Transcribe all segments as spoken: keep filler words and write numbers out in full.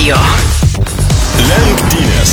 Radio. Lenktynės.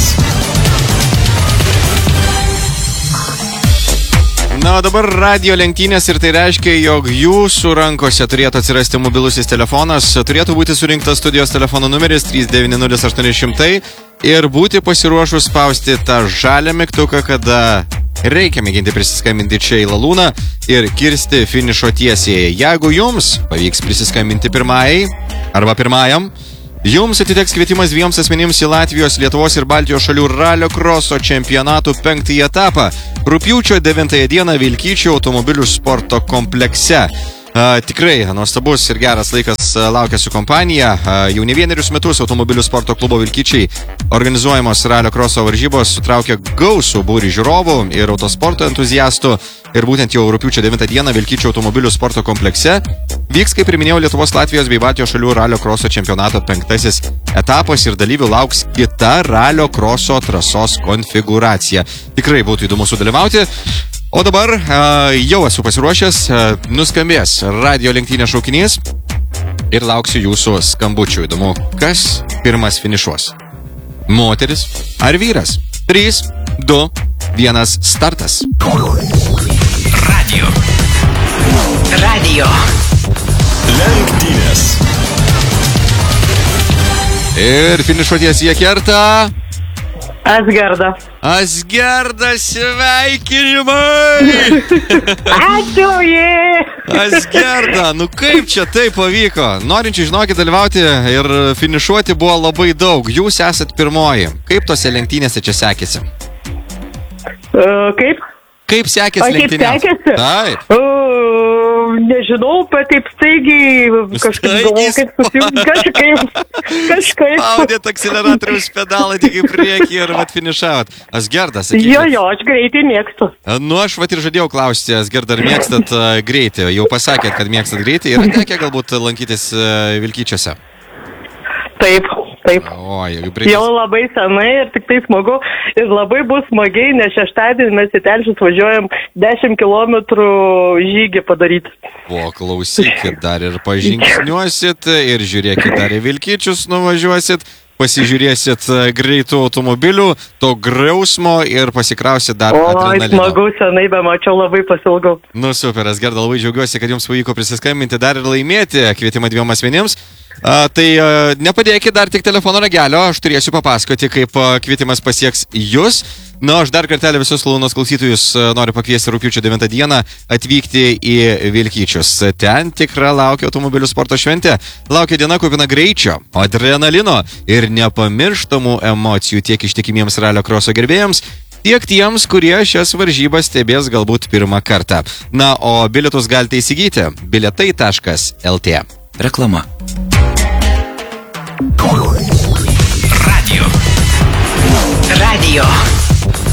Na, o dabar radio lenktynės ir tai reiškia, jog jūsų rankose turėtų atsirasti mobilusis telefonas, turėtų būti surinktas studijos telefono numeris trys devyni nulis aštuoni šimtai ir būti pasiruošus spausti tą žalią mygtuką, kada reikia mėginti prisiskambinti čia į Lalūną ir kirsti finišo tiesiai. Jeigu jums pavyks prisiskambinti pirmajai arba pirmajam, jums atiteks kvietimas dviems asmenims į Latvijos, Lietuvos ir Baltijos šalių ralio kroso čempionatų penktąjį etapą rugpjūčio devintąją dieną Vilkyčių automobilių sporto komplekse. Uh, tikrai nuostabus ir geras laikas uh, laukia su kompanija. Uh, jau ne vienerius metus automobilių sporto klubo Vilkyčiai organizuojamos ralio kroso varžybos sutraukia gausų būrį žiūrovų ir autosporto entuziastų. Ir būtent jau rugpjūčio devintą dieną Vilkyčių automobilių sporto komplekse vyks, kaip ir minėjau, Lietuvos, Latvijos bei Baltijos šalių ralio kroso čempionato penktasis etapas ir dalyvių lauks kita ralio kroso trasos konfiguracija. Tikrai būtų įdomu sudalyvauti. O dabar uh, jau esu pasiruošęs, uh, nuskambės radio lenktynės šaukinys ir lauksiu jūsų skambučių. Įdomu, kas pirmas finišuos? Moteris ar vyras? trys, du, vienas, startas. Radio. Radio. Lenktynės. Ir finišo tiesiai kerta... Asgerda. Asgerda, sveikinimai! Ačiū, jie! Asgerda, nu kaip čia tai pavyko? Norinčių, žinokit, dalyvauti ir finišuoti buvo labai daug. Jūs esat pirmoji. Kaip tose lenktynėse čia sekėsi? Uh, kaip? Kaip sekėsi lenktynėms? Kaip sekėsi? Taip. Uh, nežinau, bet taip staigiai kažkaip galvoju, kaip susijungti. Kažkaip. Kažkaip. Spaudėt akceleratoriaus pedalą tik į priekį ir vat finišavot. Asgerda, sakykit. Jo, jo, aš greitai mėgstu. Nu, aš vat ir žadėjau klausti, Asgerda, ar mėgstat uh, greitį? Jau pasakėt, kad mėgstat greitį ir tekę galbūt lankytis uh, Vilkyčiuose. Taip, taip. O, jeigu priekis... Jau labai senai ir tik tai smagu. Ir labai bus smagiai, nes šeštadienį mes į Telšius važiuojam dešimt kilometrų žygį padaryti. O, klausykit, dar ir pažingsniuosit ir žiūrėkit, dar į Vilkyčius nuvažiuosit, pasižiūrėsit greitų automobilių, to griausmo ir pasikrausit dar adrenalino. O, smagu, senai bemačiau, labai pasilgau. Nu, super, Asgerda, labai džiaugiuosi, kad jums pavyko prisiskambinti dar ir laimėti kvietimą dviem asmenims. A, tai a, nepadėkit dar tik telefono ragelio, aš turėsiu papasakoti, kaip a, kvietimas pasieks jūs. Na, aš dar kartelį visus Lalūnos klausytojus a, noriu pakviesti rugpjūčio devintą dieną atvykti į Vilkyčius. Ten tikra laukia automobilių sporto šventė. Laukia diena kupina greičio, adrenalino ir nepamirštamų emocijų tiek ištikimiems ralio kroso gerbėjams, tiek tiems, kurie šias varžybas stebės galbūt pirmą kartą. Na, o bilietus galite įsigyti bilietai taškas el tė. Reklama. Radio. Radio.